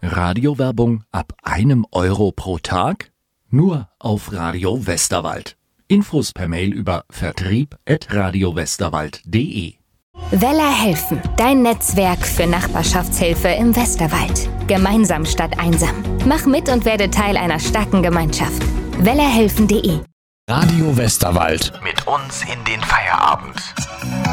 Radiowerbung ab €1 pro Tag? Nur auf Radio Westerwald. Infos per Mail über vertrieb@radiowesterwald.de. Weller helfen, dein Netzwerk für Nachbarschaftshilfe im Westerwald. Gemeinsam statt einsam. Mach mit und werde Teil einer starken Gemeinschaft. wellerhelfen.de. Radio Westerwald. Mit uns in den Feierabend.